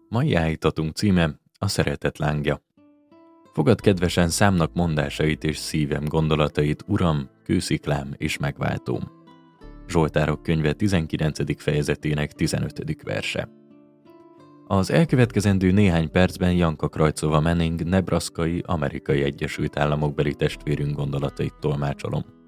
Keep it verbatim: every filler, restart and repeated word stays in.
Mai áhítatunk címe a szeretet lángja. Fogad kedvesen számnak mondásait és szívem gondolatait, Uram, kősziklám és megváltóm. Zsoltárok könyve tizenkilencedik fejezetének tizenötödik verse. Az elkövetkezendő néhány percben Janka Krajcova Manning nebraszkai, Amerikai Egyesült Államokbeli testvérünk gondolatait tolmácsolom.